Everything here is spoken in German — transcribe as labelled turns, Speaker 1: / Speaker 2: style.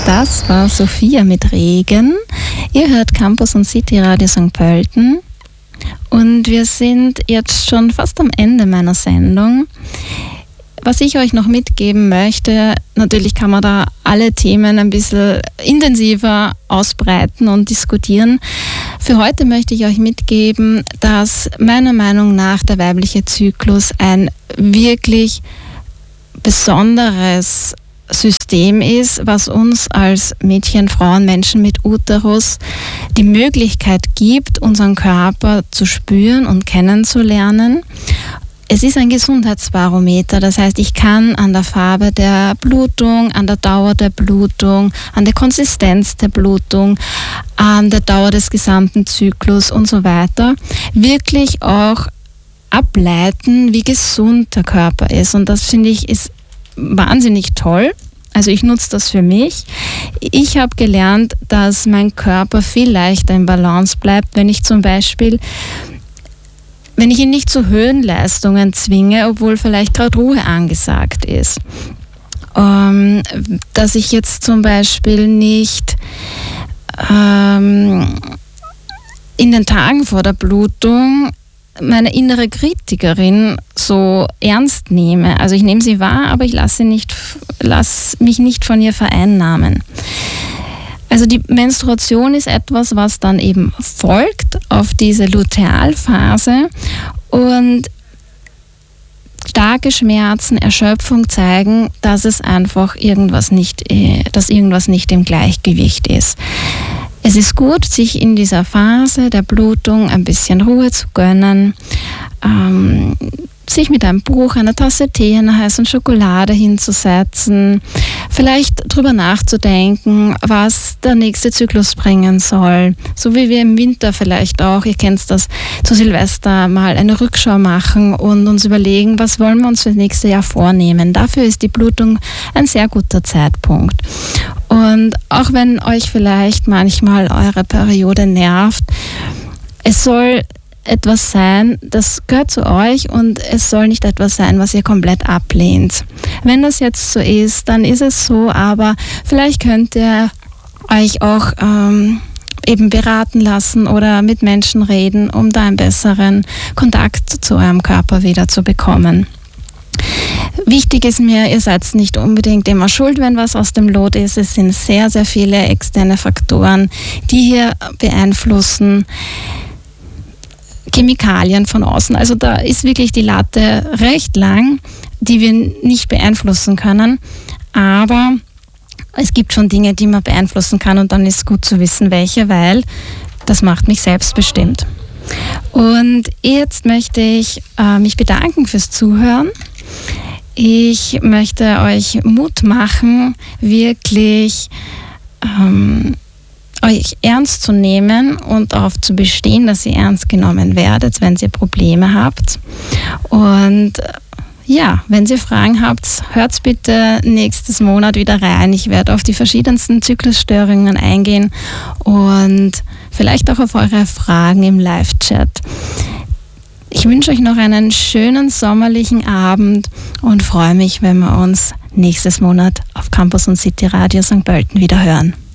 Speaker 1: Das war Sophia mit Regen. Ihr hört Campus und City Radio St. Pölten. Und wir sind jetzt schon fast am Ende meiner Sendung. Was ich euch noch mitgeben möchte, natürlich kann man da alle Themen ein bisschen intensiver ausbreiten und diskutieren. Für heute möchte ich euch mitgeben, dass meiner Meinung nach der weibliche Zyklus ein wirklich besonderes System ist, was uns als Mädchen, Frauen, Menschen mit Uterus die Möglichkeit gibt, unseren Körper zu spüren und kennenzulernen. Es ist ein Gesundheitsbarometer, das heißt, ich kann an der Farbe der Blutung, an der Dauer der Blutung, an der Konsistenz der Blutung, an der Dauer des gesamten Zyklus und so weiter wirklich auch ableiten, wie gesund der Körper ist. Und das finde ich ist wahnsinnig toll. Also ich nutze das für mich. Ich habe gelernt, dass mein Körper viel leichter in Balance bleibt, wenn ich zum Beispiel, wenn ich ihn nicht zu Höhenleistungen zwinge, obwohl vielleicht gerade Ruhe angesagt ist. Dass ich jetzt zum Beispiel nicht in den Tagen vor der Blutung meine innere Kritikerin so ernst nehme. Also ich nehme sie wahr, aber ich lasse mich nicht von ihr vereinnahmen. Also die Menstruation ist etwas, was dann eben folgt auf diese Lutealphase und starke Schmerzen, Erschöpfung zeigen, dass es einfach irgendwas nicht im Gleichgewicht ist. Es ist gut, sich in dieser Phase der Blutung ein bisschen Ruhe zu gönnen, sich mit einem Buch, einer Tasse Tee, einer heißen Schokolade hinzusetzen, vielleicht drüber nachzudenken, was der nächste Zyklus bringen soll. So wie wir im Winter vielleicht auch, ihr kennt das, zu Silvester mal eine Rückschau machen und uns überlegen, was wollen wir uns für das nächste Jahr vornehmen. Dafür ist die Blutung ein sehr guter Zeitpunkt. Und auch wenn euch vielleicht manchmal eure Periode nervt, es soll etwas sein, das gehört zu euch und es soll nicht etwas sein, was ihr komplett ablehnt. Wenn das jetzt so ist, dann ist es so, aber vielleicht könnt ihr euch auch eben beraten lassen oder mit Menschen reden, um da einen besseren Kontakt zu eurem Körper wieder zu bekommen. Wichtig ist mir, ihr seid nicht unbedingt immer schuld, wenn was aus dem Lot ist. Es sind sehr, sehr viele externe Faktoren, die hier beeinflussen. Chemikalien von außen. Also da ist wirklich die Latte recht lang, die wir nicht beeinflussen können. Aber es gibt schon Dinge, die man beeinflussen kann und dann ist gut zu wissen, welche, weil das macht mich selbstbestimmt. Und jetzt möchte ich mich bedanken fürs Zuhören. Ich möchte euch Mut machen, wirklich euch ernst zu nehmen und darauf zu bestehen, dass ihr ernst genommen werdet, wenn ihr Probleme habt. Und ja, wenn ihr Fragen habt, hört bitte nächstes Monat wieder rein. Ich werde auf die verschiedensten Zyklusstörungen eingehen und vielleicht auch auf eure Fragen im Live-Chat. Ich wünsche euch noch einen schönen sommerlichen Abend und freue mich, wenn wir uns nächstes Monat auf Campus und City Radio St. Pölten wieder hören.